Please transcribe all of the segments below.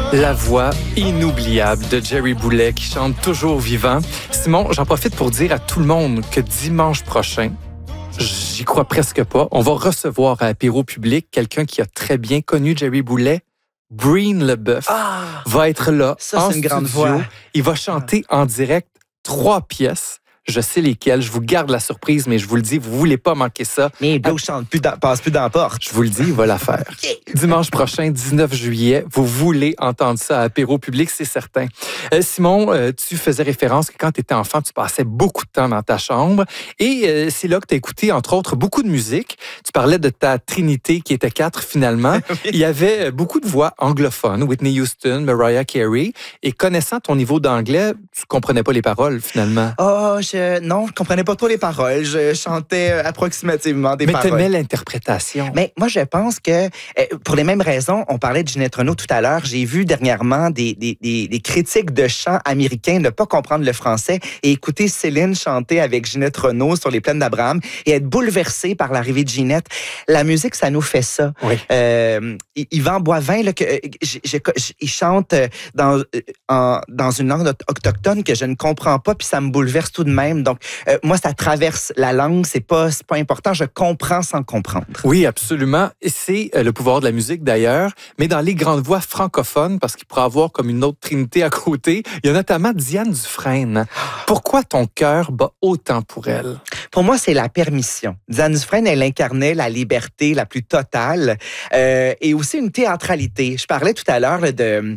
La voix inoubliable de Jerry Boulet qui chante toujours vivant. Simon, j'en profite pour dire à tout le monde que dimanche prochain, j'y crois presque pas, on va recevoir à apéro public quelqu'un qui a très bien connu Jerry Boulet. Breen Leboeuf va être là ça, en c'est une grande studio. voix. Il va chanter en direct 3 pièces. Je sais lesquelles. Je vous garde la surprise, mais je vous le dis, vous voulez pas manquer ça. Mais Blue passe plus dans la porte. Je vous le dis, il va la faire. Dimanche prochain, 19 juillet, vous voulez entendre ça à apéro public, c'est certain. Simon, tu faisais référence que quand tu étais enfant, tu passais beaucoup de temps dans ta chambre et c'est là que tu as écouté, entre autres, beaucoup de musique. Tu parlais de ta trinité qui était 4 finalement. Il y avait beaucoup de voix anglophones, Whitney Houston, Mariah Carey, et connaissant ton niveau d'anglais, tu comprenais pas les paroles finalement. Non, je comprenais pas trop les paroles. Je chantais approximativement des paroles. Mais t'aimais l'interprétation. Mais moi, je pense que, pour les mêmes raisons, on parlait de Ginette Renault tout à l'heure, j'ai vu dernièrement des critiques de chants américains ne pas comprendre le français et écouter Céline chanter avec Ginette Renault sur les plaines d'Abraham et être bouleversé par l'arrivée de Ginette. La musique, ça nous fait ça. Oui. Yvan Boivin, là, il chante dans une langue autochtone que je ne comprends pas, puis ça me bouleverse tout de même. Donc, moi, ça traverse la langue, c'est pas important. Je comprends sans comprendre. Oui, absolument. Et c'est le pouvoir de la musique, d'ailleurs. Mais dans les grandes voix francophones, parce qu'il pourrait avoir comme une autre trinité à côté, il y a notamment Diane Dufresne. Pourquoi ton cœur bat autant pour elle? Pour moi, c'est la permission. Diane Dufresne, elle incarnait la liberté la plus totale et aussi une théâtralité. Je parlais tout à l'heure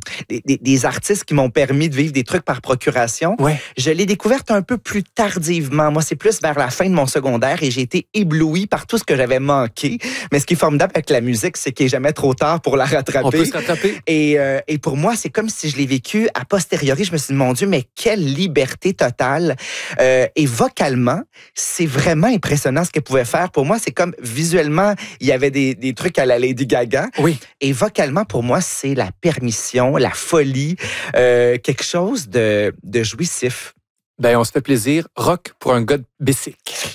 des artistes qui m'ont permis de vivre des trucs par procuration. Ouais. Je l'ai découverte un peu plus tardivement. Moi, c'est plus vers la fin de mon secondaire et j'ai été ébloui par tout ce que j'avais manqué. Mais ce qui est formidable avec la musique, c'est qu'il n'est jamais trop tard pour la rattraper. On peut se rattraper. Et pour moi, c'est comme si je l'ai vécu a posteriori. Je me suis dit, mon Dieu, mais quelle liberté totale. Et vocalement, c'est vraiment impressionnant ce qu'elle pouvait faire. Pour moi, c'est comme visuellement, il y avait des trucs à la Lady Gaga. Oui. Et vocalement, pour moi, c'est la permission, la folie, quelque chose de jouissif. Ben, on se fait plaisir. Rock pour un gars de Bessic.